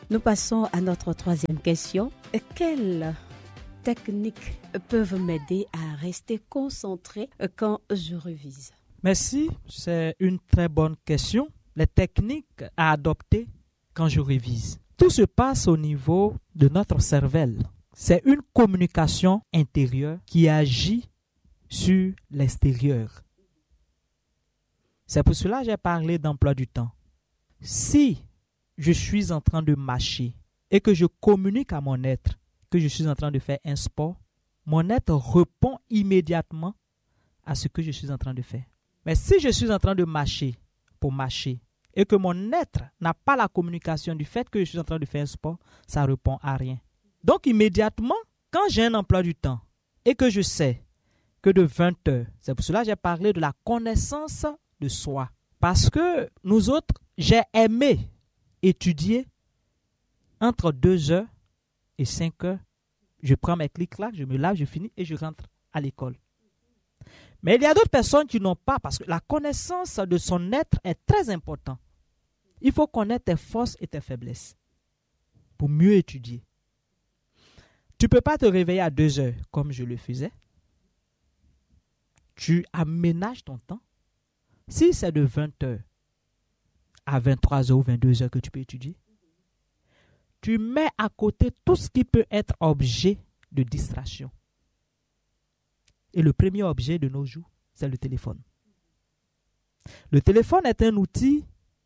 Nous passons à notre troisième question. Quelles techniques peuvent m'aider à rester concentré quand je révise? Merci, c'est une très bonne question. Les techniques à adopter quand je révise. Tout se passe au niveau de notre cervelle. C'est une communication intérieure qui agit sur l'extérieur. C'est pour cela que j'ai parlé d'emploi du temps. Si je suis en train de marcher et que je communique à mon être que je suis en train de faire un sport, mon être répond immédiatement à ce que je suis en train de faire. Mais si je suis en train de marcher pour marcher et que mon être n'a pas la communication du fait que je suis en train de faire un sport, ça répond à rien. Donc immédiatement, quand j'ai un emploi du temps et que je sais que de 20 heures, c'est pour cela que j'ai parlé de la connaissance de soi. Parce que nous autres, j'ai aimé étudier entre 2 heures et 5 heures. Je prends mes clics-clacs, je me lave, je finis et je rentre à l'école. Mais il y a d'autres personnes qui n'ont pas, parce que la connaissance de son être est très importante. Il faut connaître tes forces et tes faiblesses pour mieux étudier. Tu ne peux pas te réveiller à 2 heures comme je le faisais. Tu aménages ton temps. Si c'est de 20 heures à 23 heures ou 22 heures que tu peux étudier, tu mets à côté tout ce qui peut être objet de distraction. Et le premier objet de nos jours, c'est le téléphone. Le téléphone est un outil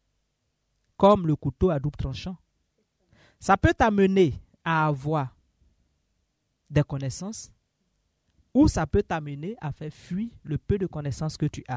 comme le couteau à double tranchant. Ça peut t'amener à avoir des connaissances ou ça peut t'amener à faire fuir le peu de connaissances que tu as.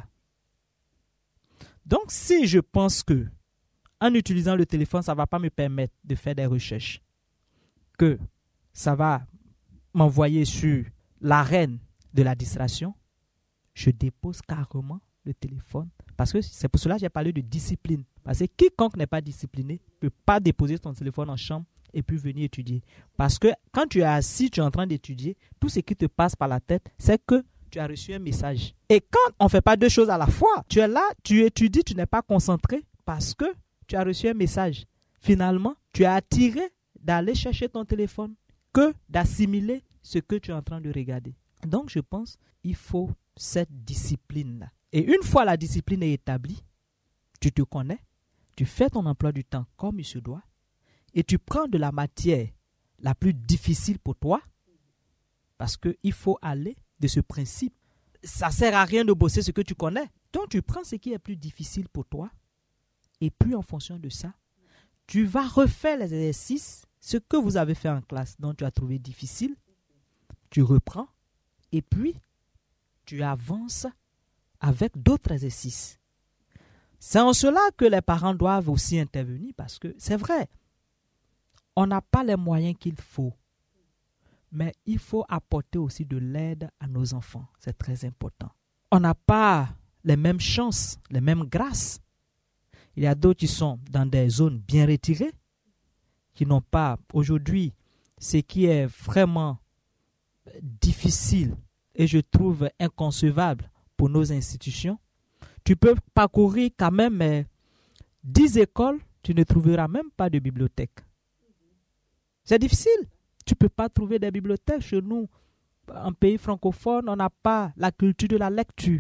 Donc, si je pense que en utilisant le téléphone, ça ne va pas me permettre de faire des recherches, que ça va m'envoyer sur l'arène de la distraction, je dépose carrément le téléphone. Parce que c'est pour cela que j'ai parlé de discipline. Parce que quiconque n'est pas discipliné ne peut pas déposer son téléphone en chambre et puis venir étudier. Parce que quand tu es assis, tu es en train d'étudier, tout ce qui te passe par la tête, c'est que tu as reçu un message. Et quand on ne fait pas deux choses à la fois, tu es là, tu étudies, tu n'es pas concentré parce que tu as reçu un message. Finalement, tu es attiré d'aller chercher ton téléphone que d'assimiler ce que tu es en train de regarder. Donc, je pense qu'il faut cette discipline-là. Et une fois la discipline est établie, tu te connais, tu fais ton emploi du temps comme il se doit et tu prends de la matière la plus difficile pour toi parce qu'il faut aller de ce principe. Ça ne sert à rien de bosser ce que tu connais. Donc, tu prends ce qui est plus difficile pour toi et puis en fonction de ça, tu vas refaire les exercices, ce que vous avez fait en classe, dont tu as trouvé difficile, tu reprends et puis tu avances avec d'autres exercices. C'est en cela que les parents doivent aussi intervenir parce que c'est vrai, on n'a pas les moyens qu'il faut, mais il faut apporter aussi de l'aide à nos enfants. C'est très important. On n'a pas les mêmes chances, les mêmes grâces. Il y a d'autres qui sont dans des zones bien retirées, qui n'ont pas aujourd'hui ce qui est vraiment difficile et je trouve inconcevable pour nos institutions. Tu peux parcourir quand même 10 écoles, tu ne trouveras même pas de bibliothèque. C'est difficile. Tu ne peux pas trouver des bibliothèques chez nous. En pays francophone, on n'a pas la culture de la lecture.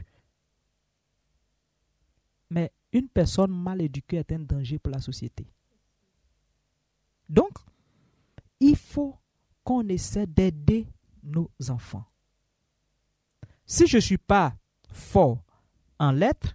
Mais une personne mal éduquée est un danger pour la société. Donc, il faut qu'on essaie d'aider nos enfants. Si je ne suis pas fort en lettres,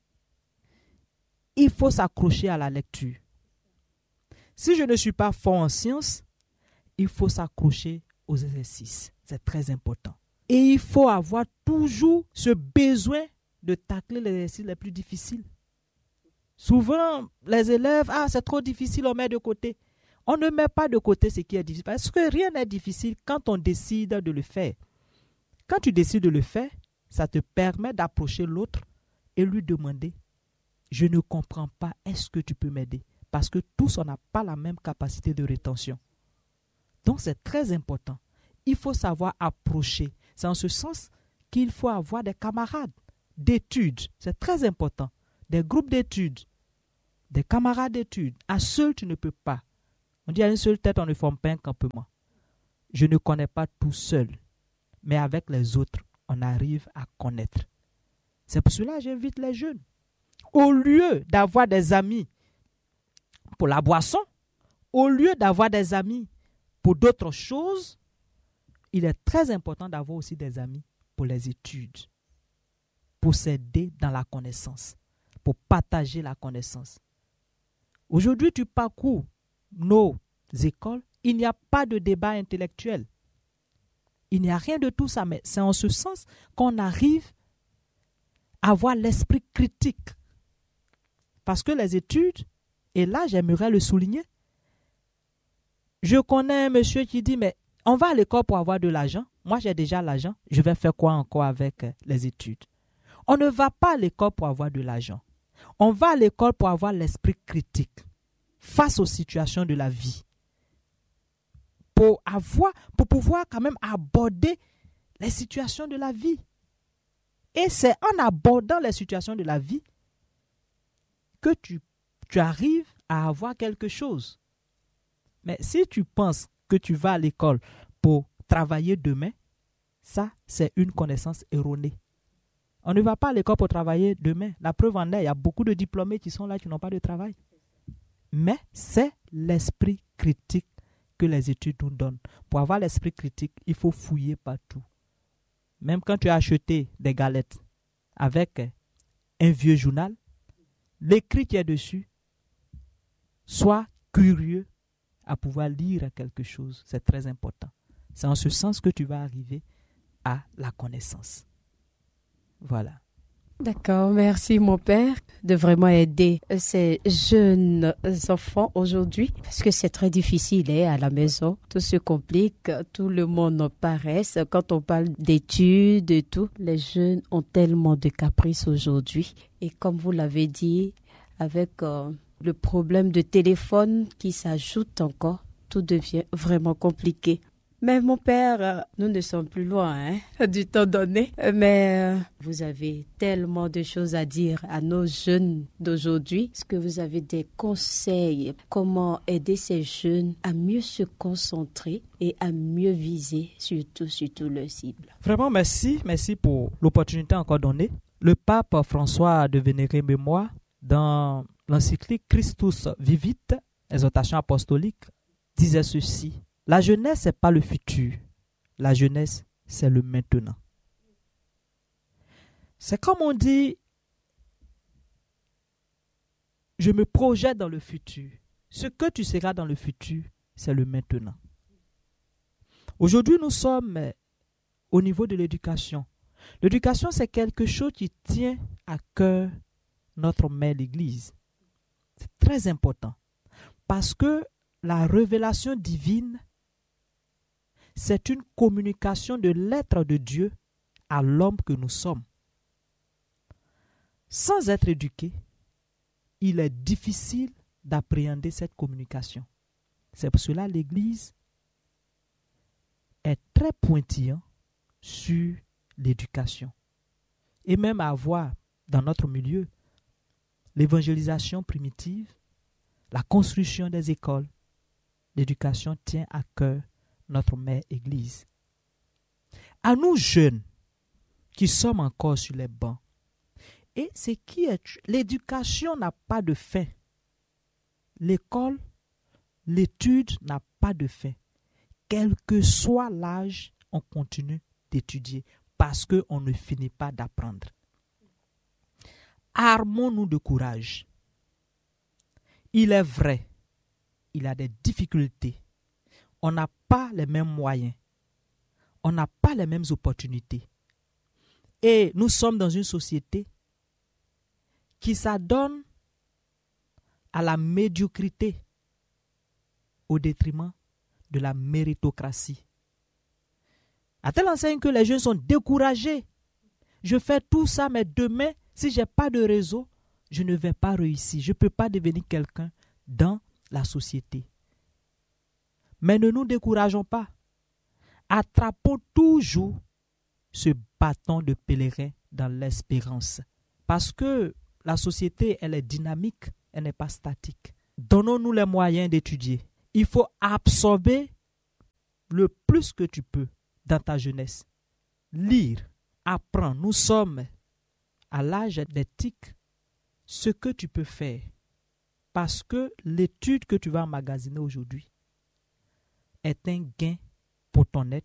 il faut s'accrocher à la lecture. Si je ne suis pas fort en sciences, il faut s'accrocher aux exercices. C'est très important. Et il faut avoir toujours ce besoin de tacler les exercices les plus difficiles. Souvent, les élèves, c'est trop difficile, on met de côté. On ne met pas de côté ce qui est difficile. Parce que rien n'est difficile quand on décide de le faire. Quand tu décides de le faire, ça te permet d'approcher l'autre et lui demander « Je ne comprends pas, est-ce que tu peux m'aider ?» Parce que tous, on n'a pas la même capacité de rétention. Donc, c'est très important. Il faut savoir approcher. C'est en ce sens qu'il faut avoir des camarades d'études. C'est très important. Des groupes d'études, des camarades d'études. À seul, tu ne peux pas On dit à une seule tête, on ne forme pas un campement. Je ne connais pas tout seul, mais avec les autres, on arrive à connaître. C'est pour cela que j'invite les jeunes. Au lieu d'avoir des amis pour la boisson, au lieu d'avoir des amis pour d'autres choses, il est très important d'avoir aussi des amis pour les études, pour s'aider dans la connaissance, pour partager la connaissance. Aujourd'hui, tu parcours nos écoles, il n'y a pas de débat intellectuel. Il n'y a rien de tout ça, mais c'est en ce sens qu'on arrive à avoir l'esprit critique. Parce que les études, et là j'aimerais le souligner, je connais un monsieur qui dit, mais on va à l'école pour avoir de l'argent. Moi j'ai déjà l'argent, je vais faire quoi encore avec les études? On ne va pas à l'école pour avoir de l'argent. On va à l'école pour avoir l'esprit critique face aux situations de la vie. Pour pouvoir quand même aborder les situations de la vie. Et c'est en abordant les situations de la vie que tu arrives à avoir quelque chose. Mais si tu penses que tu vas à l'école pour travailler demain, ça, c'est une connaissance erronée. On ne va pas à l'école pour travailler demain. La preuve en est, il y a beaucoup de diplômés qui sont là qui n'ont pas de travail. Mais c'est l'esprit critique que les études nous donnent. Pour avoir l'esprit critique, il faut fouiller partout. Même quand tu as acheté des galettes avec un vieux journal, l'écrit qui est dessus, sois curieux à pouvoir lire quelque chose. C'est très important. C'est en ce sens que tu vas arriver à la connaissance. Voilà. D'accord, merci mon père de vraiment aider ces jeunes enfants aujourd'hui parce que c'est très difficile à la maison. Tout se complique, tout le monde paresse. Quand on parle d'études et tout, les jeunes ont tellement de caprices aujourd'hui. Et comme vous l'avez dit, avec le problème de téléphone qui s'ajoute encore, tout devient vraiment compliqué. Mais mon père, nous ne sommes plus loin du temps donné. Mais vous avez tellement de choses à dire à nos jeunes d'aujourd'hui. Est-ce que vous avez des conseils? Comment aider ces jeunes à mieux se concentrer et à mieux viser surtout leur cible? Vraiment, merci. Merci pour l'opportunité encore donnée. Le pape François de Vénérée Mémoire, dans l'encyclique Christus Vivit, exhortation apostolique, disait ceci. La jeunesse, ce n'est pas le futur. La jeunesse, c'est le maintenant. C'est comme on dit, je me projette dans le futur. Ce que tu seras dans le futur, c'est le maintenant. Aujourd'hui, nous sommes au niveau de l'éducation. L'éducation, c'est quelque chose qui tient à cœur notre mère l'Église. C'est très important. Parce que la révélation divine, c'est une communication de l'être de Dieu à l'homme que nous sommes. Sans être éduqué, il est difficile d'appréhender cette communication. C'est pour cela que l'Église est très pointillante sur l'éducation. Et même à voir dans notre milieu l'évangélisation primitive, la construction des écoles, l'éducation tient à cœur notre mère Église. À nous jeunes qui sommes encore sur les bancs, et ce qui est, l'éducation n'a pas de fin. L'école, l'étude n'a pas de fin. Quel que soit l'âge, on continue d'étudier parce qu'on ne finit pas d'apprendre. Armons-nous de courage. Il est vrai, il y a des difficultés. On n'a pas les mêmes moyens. On n'a pas les mêmes opportunités. Et nous sommes dans une société qui s'adonne à la médiocrité au détriment de la méritocratie. À telle enseigne que les jeunes sont découragés. Je fais tout ça, mais demain, si je n'ai pas de réseau, je ne vais pas réussir. Je ne peux pas devenir quelqu'un dans la société. Mais ne nous décourageons pas. Attrapons toujours ce bâton de pèlerin dans l'espérance. Parce que la société, elle est dynamique, elle n'est pas statique. Donnons-nous les moyens d'étudier il faut absorber le plus que tu peux dans ta jeunesse. Lire, apprendre. Nous sommes à l'âge des tics. Ce que tu peux faire, parce que l'étude que tu vas emmagasiner aujourd'hui est un gain pour ton être,